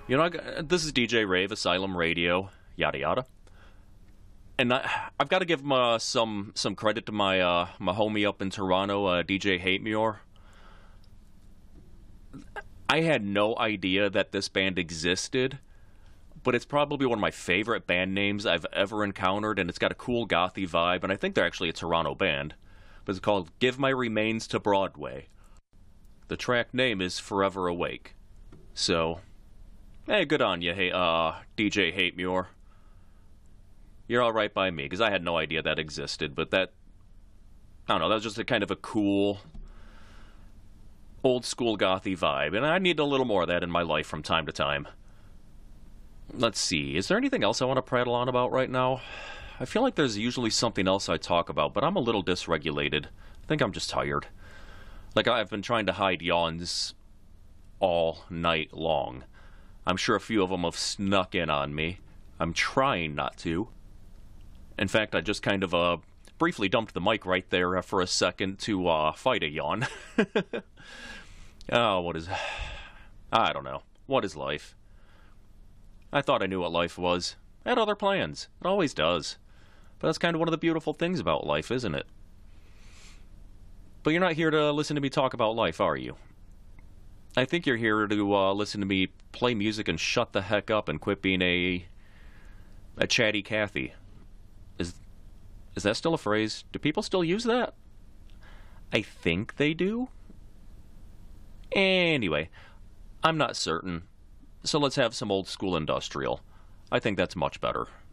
This is DJ Rave, Asylum Radio, yada yada. And I've got to give some credit to my homie up in Toronto, DJ Hatemure. I had no idea that this band existed, but it's probably one of my favorite band names I've ever encountered, and it's got a cool gothy vibe, and I think they're actually a Toronto band. But it's called Give My Remains to Broadway. The track name is Forever Awake. So, hey, good on you, DJ Hatemure. You're alright by me, because I had no idea that existed, but I don't know, that was just a kind of a cool, old-school gothy vibe, and I need a little more of that in my life from time to time. Let's see, is there anything else I want to prattle on about right now? I feel like there's usually something else I talk about, but I'm a little dysregulated. I think I'm just tired. Like, I've been trying to hide yawns all night long. I'm sure a few of them have snuck in on me. I'm trying not to. In fact, I just kind of briefly dumped the mic right there for a second to fight a yawn. Oh, I don't know. What is life? I thought I knew what life was. I had other plans. It always does. But that's kind of one of the beautiful things about life, isn't it? But you're not here to listen to me talk about life, are you? I think you're here to listen to me play music and shut the heck up and quit being a chatty Cathy. Is that still a phrase? Do people still use that? I think they do. Anyway, I'm not certain. So let's have some old school industrial. I think that's much better.